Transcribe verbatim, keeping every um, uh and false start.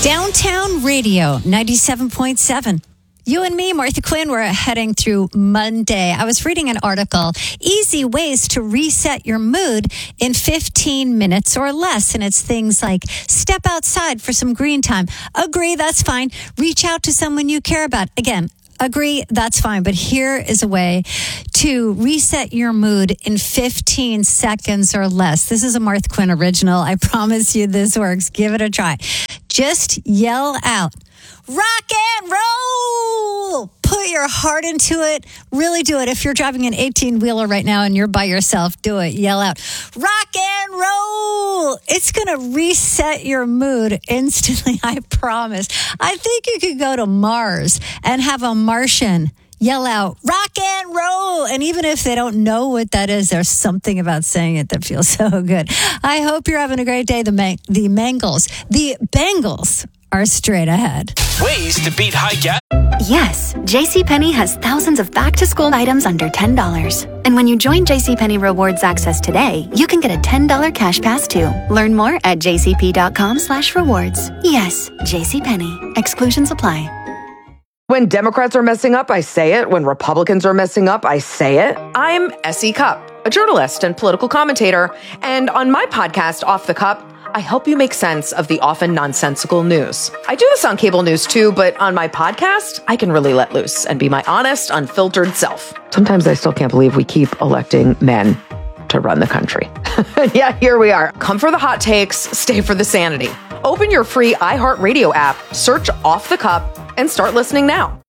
Downtown Radio, ninety-seven point seven. You and me, Martha Quinn, we're heading through Monday. I was reading an article, Easy Ways to Reset Your Mood in fifteen minutes or less. And it's things like step outside for some green time. Agree, that's fine. Reach out to someone you care about. Again, agree, that's fine. But here is a way to reset your mood in fifteen seconds or less. This is a Martha Quinn original. I promise you this works. Give it a try. Just yell out, rock and roll! Put your heart into it. Really do it. If you're driving an eighteen-wheeler right now and you're by yourself, do it. Yell out, rock and roll! It's going to reset your mood instantly, I promise. I think you could go to Mars and have a Martian yell out, rock and roll. And even if they don't know what that is, there's something about saying it that feels so good. I hope you're having a great day. The, man- the Mangles, the Bengals are straight ahead. Ways to beat high gas. Yes, JCPenney has thousands of back-to-school items under ten dollars. And when you join JCPenney Rewards Access today, you can get a ten dollars cash pass too. Learn more at jcp.com slash rewards. Yes, JCPenney. Exclusions apply. When Democrats are messing up, I say it. When Republicans are messing up, I say it. I'm Essie Cupp, a journalist and political commentator. And on my podcast, Off the Cup, I help you make sense of the often nonsensical news. I do this on cable news too, but on my podcast, I can really let loose and be my honest, unfiltered self. Sometimes I still can't believe we keep electing men to run the country. Yeah, here we are. Come for the hot takes, stay for the sanity. Open your free iHeartRadio app, search Off the Cup, and start listening now.